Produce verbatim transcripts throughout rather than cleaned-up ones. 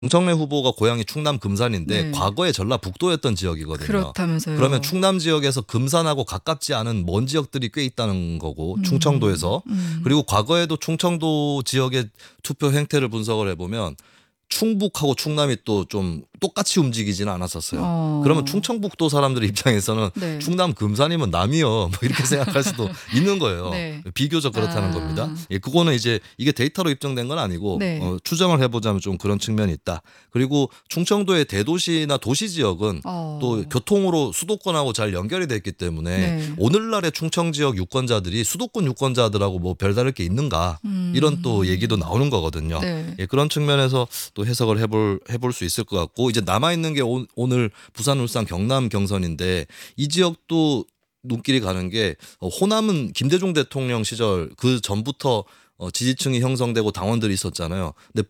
정청래 후보가 고향이 충남 금산인데 네. 과거에 전라북도였던 지역이거든요. 그렇다면서요. 그러면 충남 지역에서 금산하고 가깝지 않은 먼 지역들이 꽤 있다는 거고 음. 충청도에서. 음. 그리고 과거에도 충청도 지역의 투표 행태를 분석을 해보면 충북하고 충남이 또 좀 똑같이 움직이지는 않았었어요. 어. 그러면 충청북도 사람들 입장에서는 네. 충남 금산이면 남이요 뭐 이렇게 생각할 수도 있는 거예요. 네. 비교적 그렇다는 아. 겁니다. 예, 그거는 이제 이게 데이터로 입증된 건 아니고 네. 어, 추정을 해보자면 좀 그런 측면이 있다. 그리고 충청도의 대도시나 도시 지역은 어. 또 교통으로 수도권하고 잘 연결이 돼 있기 때문에 네. 오늘날의 충청 지역 유권자들이 수도권 유권자들하고 뭐 별다를 게 있는가 음. 이런 또 얘기도 나오는 거거든요. 네. 예, 그런 측면에서 또 해석을 해볼 해볼 수 있을 것 같고 이제 남아 있는 게 오, 오늘 부산, 울산, 경남 경선인데 이 지역도 눈길이 가는 게 어, 호남은 김대중 대통령 시절 그 전부터 어, 지지층이 형성되고 당원들이 있었잖아요. 근데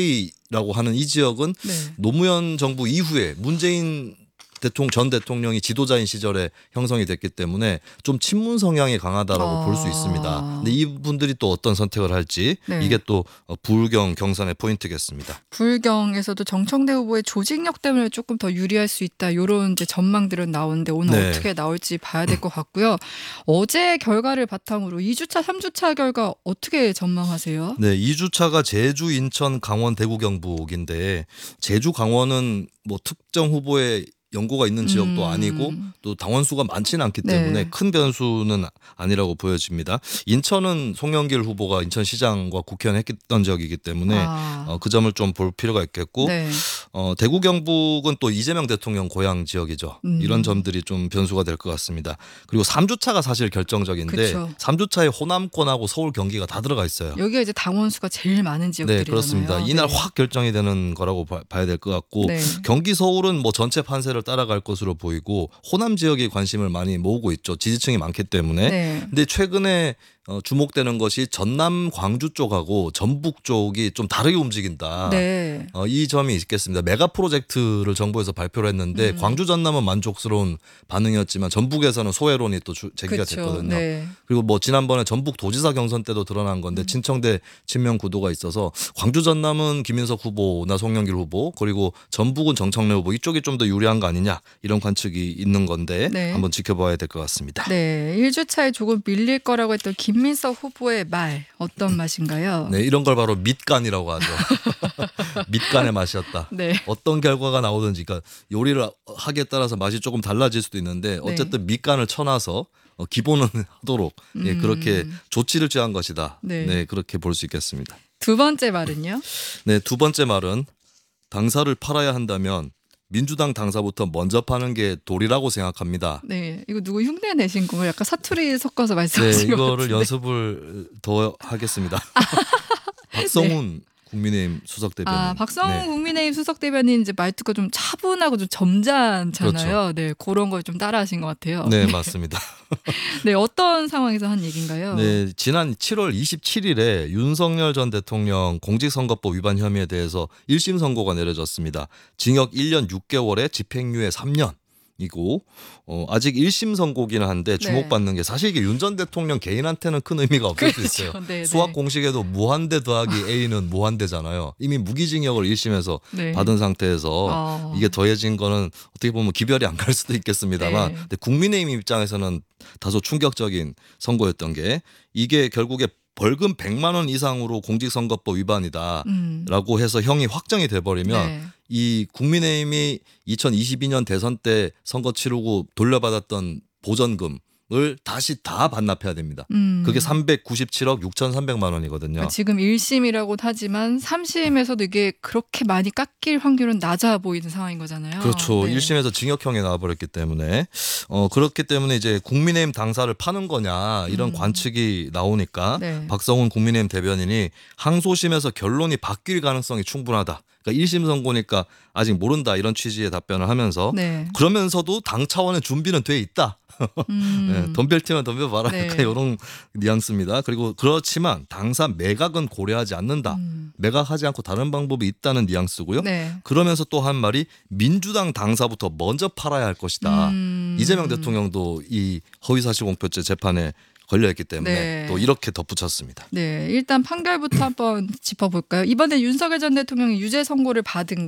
피케이라고 하는 이 지역은 네. 노무현 정부 이후에 문재인 대통령 전 대통령이 지도자인 시절에 형성이 됐기 때문에 좀 친문 성향이 강하다라고 아. 볼 수 있습니다. 근데 이분들이 또 어떤 선택을 할지 네. 이게 또 부울경 경선의 포인트겠습니다. 부울경에서도 정청래 후보의 조직력 때문에 조금 더 유리할 수 있다. 이런 이제 전망들은 나오는데 오늘 네. 어떻게 나올지 봐야 될 것 같고요. 어제 결과를 바탕으로 이 주차, 삼 주차 결과 어떻게 전망하세요? 네, 이 주차가 제주, 인천, 강원, 대구, 경북인데 제주, 강원은 뭐 특정 후보의 연고가 있는 지역도 음. 아니고 또 당원 수가 많지는 않기 네. 때문에 큰 변수는 아니라고 보여집니다. 인천은 송영길 후보가 인천시장과 국회의원 했던 지역이기 때문에 아. 어, 그 점을 좀 볼 필요가 있겠고 네. 어, 대구 경북은 또 이재명 대통령 고향 지역이죠. 음. 이런 점들이 좀 변수가 될 것 같습니다. 그리고 삼 주차가 사실 결정적인데 그쵸. 삼 주차에 호남권하고 서울 경기가 다 들어가 있어요. 여기가 이제 당원 수가 제일 많은 지역들이잖아요. 네, 그렇습니다. 이날 네. 확 결정이 되는 거라고 봐, 봐야 될 것 같고 네. 경기 서울은 뭐 전체 판세를 따라갈 것으로 보이고 호남 지역이 관심을 많이 모으고 있죠. 지지층이 많기 때문에. 네. 근데 최근에 어, 주목되는 것이 전남 광주 쪽하고 전북 쪽이 좀 다르게 움직인다. 네. 어, 이 점이 있겠습니다. 메가 프로젝트를 정부에서 발표를 했는데 음. 광주 전남은 만족스러운 반응이었지만 전북에서는 소외론이 또 주, 제기가 그쵸. 됐거든요. 네. 그리고 뭐 지난번에 전북 도지사 경선 때도 드러난 건데 음. 친청대 친명 구도가 있어서 광주 전남은 김인석 후보나 송영길 후보 그리고 전북은 정청래 후보 이쪽이 좀 더 유리한 거 아니냐 이런 관측이 있는 건데 네. 한번 지켜봐야 될 것 같습니다. 네. 일 주차에 조금 밀릴 거라고 했던 김민석 후보의 말 어떤 맛인가요? 네, 이런 걸 바로 밑간이라고 하죠. 밑간의 맛이었다. 네. 어떤 결과가 나오든지 그러니까 요리를 하기에 따라서 맛이 조금 달라질 수도 있는데 어쨌든 밑간을 쳐놔서 어, 기본은 하도록 예, 그렇게 음. 조치를 취한 것이다. 네. 네, 그렇게 볼 수 있겠습니다. 두 번째 말은요? 네, 두 번째 말은 당사를 팔아야 한다면 민주당 당사부터 먼저 파는 게 도리라고 생각합니다. 네. 이거 누구 흉내 내신 건가요? 약간 사투리 섞어서 네, 말씀하신 것 이거를 같은데. 연습을 더 하겠습니다. 박성훈 국민의힘 수석 대변인. 아, 박성훈 네. 국민의힘 수석 대변인 이제 말투가 좀 차분하고 좀 점잖잖아요. 네, 그런 걸 좀 따라하신 것 같아요. 네, 맞습니다. 네, 어떤 상황에서 한 얘기인가요? 네, 지난 칠월 이십칠일에 윤석열 전 대통령 공직선거법 위반 혐의에 대해서 일 심 선고가 내려졌습니다. 징역 일 년 육 개월에 집행유예 삼 년이고 어, 아직 일 심 선고기는 한데 주목받는 게 사실 이게 윤 전 대통령 개인한테는 큰 의미가 없을 수 있어요. 그렇죠. 네, 수학 네. 공식에도 무한대 더하기 A는 무한대잖아요. 이미 무기징역을 일 심에서 네. 받은 상태에서 어. 이게 더해진 거는 어떻게 보면 기별이 안 갈 수도 있겠습니다만 네. 근데 국민의힘 입장에서는 다소 충격적인 선고였던 게 이게 결국에 벌금 백만 원 이상으로 공직선거법 위반이다 음. 라고 해서 형이 확정이 돼버리면 네. 이 국민의힘이 이천이십이 년 대선 때 선거 치르고 돌려받았던 보전금을 다시 다 반납해야 됩니다. 음. 그게 삼백구십칠억 육천삼백만 원이거든요. 그러니까 지금 일 심이라고 하지만 삼 심에서도 이게 그렇게 많이 깎일 확률은 낮아 보이는 상황인 거잖아요. 그렇죠. 네. 일 심에서 징역형이 나와버렸기 때문에 어 그렇기 때문에 이제 국민의힘 당사를 파는 거냐 이런 음. 관측이 나오니까 네. 박성훈 국민의힘 대변인이 항소심에서 결론이 바뀔 가능성이 충분하다. 그러니까 일 심 선고니까 아직 모른다 이런 취지의 답변을 하면서 네. 그러면서도 당 차원의 준비는 돼 있다. 음. 네, 덤벨티면 덤벼봐라. 네. 약간 이런 뉘앙스입니다. 그리고 그렇지만 당사 매각은 고려하지 않는다. 음. 매각하지 않고 다른 방법이 있다는 뉘앙스고요. 네. 그러면서 또 한 말이 민주당 당사부터 먼저 팔아야 할 것이다. 음. 이재명 대통령도 이 허위사실공표죄 재판에 걸려있기 때문에 네. 또 이렇게 덧붙였습니다. 네, 일단 판결부터 한번 짚어볼까요? 이번에 윤석열 전 대통령이 유죄 선고를 받은